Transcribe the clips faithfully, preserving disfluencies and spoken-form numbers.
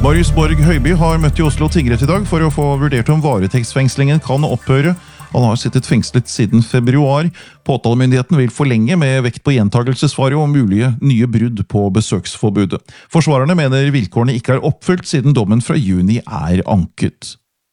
Marius Borg Høiby har møtt i Oslo tingrett i dag for å få vurdert om varetektsfengslingen kan opphøre. Han har sittet fengslet siden februar. Påtalemyndigheten vil forlenge med vekt på gjentagelsesfare og mulige nye brudd på besøksforbudet. Forsvarerne mener vilkårene ikke er oppfylt siden dommen fra juni er anket.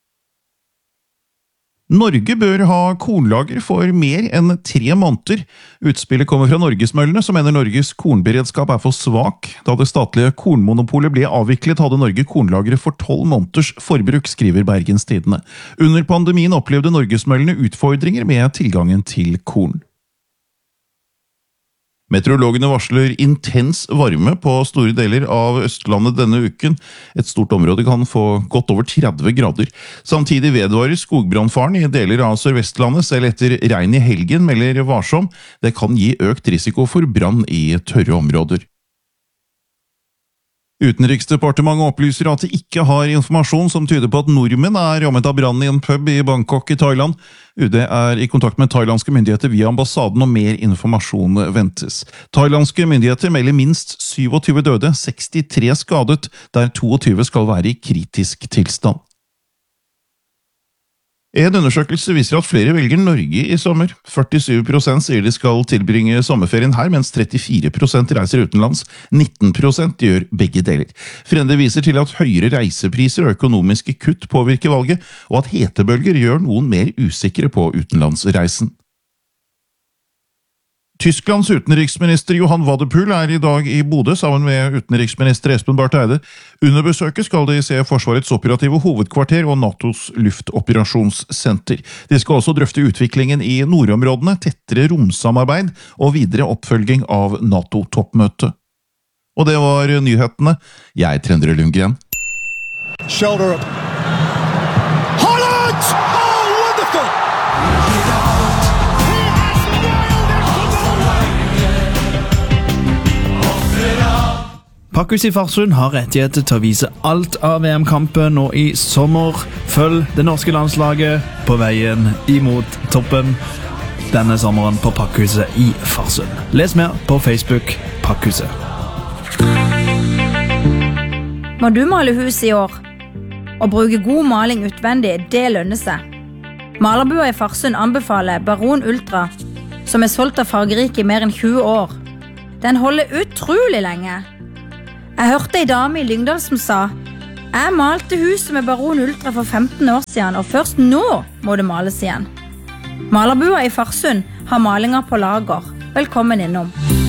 Norge bør ha kornlager for mer enn tre måneder. Utspillet kommer fra Norgesmøllene, som mener Norges kornberedskap er for svak. Da det statlige kornmonopolet ble avviklet, hadde Norge kornlagre for tolv måneders forbruk, skriver Bergens Tidende. Under pandemien opplevde Norgesmøllene utfordringer med tilgangen til korn. Meteorologene varsler intens varme på store deler av Østlandet denne uken. Et stort område kan få godt over tretti grader. Samtidig vedvarer skogbrannfaren i deler av Sør-Vestlandet, selv etter regn i helgen, melder varsom. Det kan gi økt risiko for brann i tørre områder. Utenriksdepartementet opplyser at de ikke har informasjon som tyder på at nordmenn er rammet av brann i en pub i Bangkok i Thailand. U D er i kontakt med thailandske myndigheter via ambassaden, og mer informasjon ventes. Thailandske myndigheter melder minst syvogtyve døde, sekstitre skadet, der tjueto skal være i kritisk tilstand. En undersøkelse viser at flere velger Norge i sommer. førtisju prosent sier de skal tilbringe sommerferien her, mens trettifire prosent reiser utenlands. nitten prosent gjør begge deler. Frende viser til at høyere reisepriser og økonomiske kutt påvirker valget, og at hetebølger gjør noen mer usikre på utenlandsreisen. Tysklands utenriksminister Johan Wadephul er i dag i Bodø sammen med utenriksminister Espen Barth Eide. Under besøket skal de se Forsvarets operative hovedkvarter og NATOs luftoperasjonssenter. De skal også drøfte utviklingen i nordområdene, tettere romsamarbeid og videre oppfølging av NATO-toppmøtet. Og det var nyhetene. Jeg er Trendre Lundgren. Shoulder up. Holland! Oh, wonderful! Pakkhus i Farsund har rettigheter til å vise alt av V M-kampen nå i sommer. Følg det norske landslaget på veien imot toppen denne sommeren på Pakkhuset i Farsund. Les mer på Facebook Pakkhuset. Må du male hus i år? Å bruke god maling utvendig, det lønner seg. Malerbua i Farsund anbefaler Baron Ultra, som er solgt av Fargerike i mer enn tjue år. Den holder utrolig lenge. Jeg hørte en dame i Lyngdal som sa: Jeg malte huset med Baron Ultra for femten år siden, og først nå må det males igjen. Malerbua i Farsund har malinger på lager. Velkommen innom.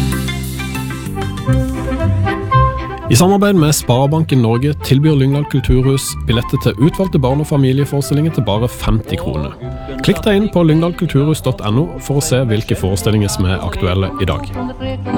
I samarbeid med Sparebanken Norge tilbyr Lyngdal Kulturhus billetter til utvalgte barn- og familieforestillinger til bare femti kroner. Klikk deg inn på lyngdalkulturhus punktum no for å se hvilke forestillinger som er aktuelle i dag.